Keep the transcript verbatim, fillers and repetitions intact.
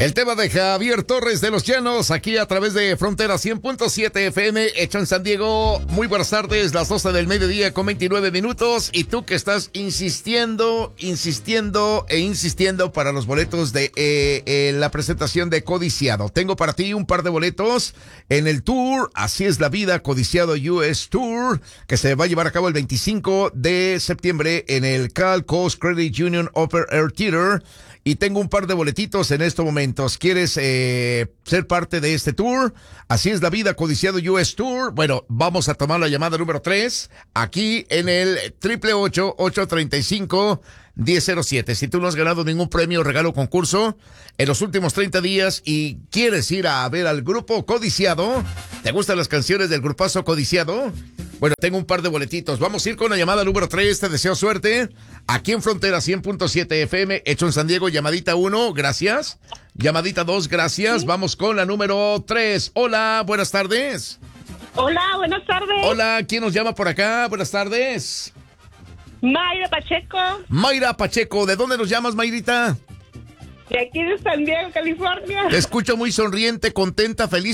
El tema de Javier Torres de los Llanos, aquí a través de Frontera cien punto siete F M, hecho en San Diego. Muy buenas tardes, las doce del mediodía con veintinueve minutos. Y tú que estás insistiendo, insistiendo e insistiendo para los boletos de eh, eh, la presentación de Codiciado. Tengo para ti un par de boletos en el tour Así es la vida, Codiciado U S Tour, que se va a llevar a cabo el veinticinco de septiembre en el Cal Coast Credit Union Open Air Theater. Y tengo un par de boletitos en estos momentos. ¿Quieres eh, ser parte de este tour? Así es la vida, Codiciado U S Tour. Bueno, vamos a tomar la llamada número tres aquí en el triple ocho, ocho treinta y cinco, diez cero siete. Si tú no has ganado ningún premio, regalo, concurso en los últimos treinta días y quieres ir a ver al grupo Codiciado, ¿te gustan las canciones del grupazo Codiciado? Bueno, tengo un par de boletitos. Vamos a ir con la llamada número tres. Te deseo suerte. Aquí en Frontera cien punto siete F M, hecho en San Diego. Llamadita uno, gracias. Llamadita dos, gracias. ¿Sí? Vamos con la número tres. Hola, buenas tardes. Hola, buenas tardes. Hola, ¿quién nos llama por acá? Buenas tardes. Mayra Pacheco. Mayra Pacheco, ¿de dónde nos llamas, Mayrita? De aquí de San Diego, California. Te escucho muy sonriente, contenta, feliz.